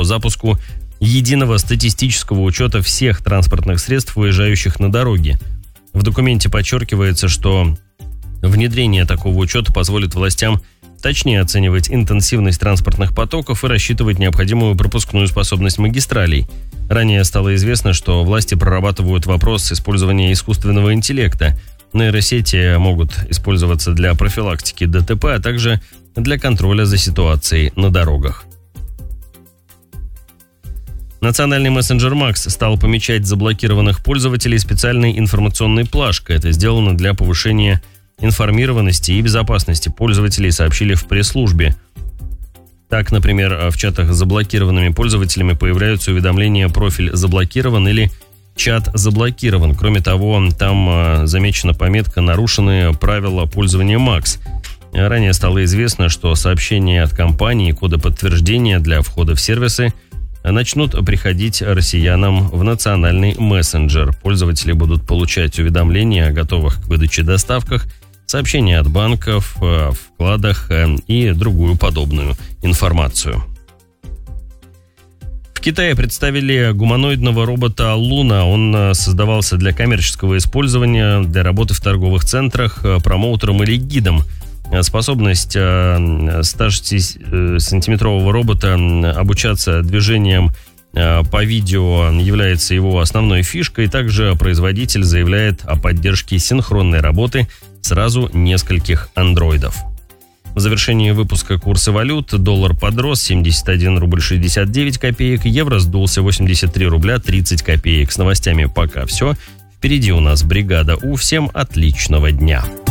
запуску единого статистического учета всех транспортных средств, выезжающих на дороги. В документе подчеркивается, что внедрение такого учета позволит властям точнее оценивать интенсивность транспортных потоков и рассчитывать необходимую пропускную способность магистралей. Ранее стало известно, что власти прорабатывают вопрос использования искусственного интеллекта. Нейросети могут использоваться для профилактики ДТП, а также для контроля за ситуацией на дорогах. Национальный мессенджер Макс стал помечать заблокированных пользователей специальной информационной плашкой. Это сделано для повышения информированности и безопасности пользователей, сообщили в пресс-службе. Так, например, в чатах с заблокированными пользователями появляются уведомления «Профиль заблокирован» или «Чат заблокирован». Кроме того, там замечена пометка «Нарушены правила пользования Макс». Ранее стало известно, что сообщения от компании, коды подтверждения для входа в сервисы начнут приходить россиянам в национальный мессенджер. Пользователи будут получать уведомления о готовых к выдаче доставках, сообщения от банков, вкладах и другую подобную информацию. В Китае представили гуманоидного робота Луна. Он создавался для коммерческого использования, для работы в торговых центрах, промоутером или гидом. Способность 160-сантиметрового робота обучаться движениям по видео является его основной фишкой. Также производитель заявляет о поддержке синхронной работы сразу нескольких андроидов. В завершении выпуска курсы валют. Доллар подрос 71 рубль 69 копеек, евро сдулся 83 рубля 30 копеек. С новостями пока все. Впереди у нас бригада У. Всем отличного дня.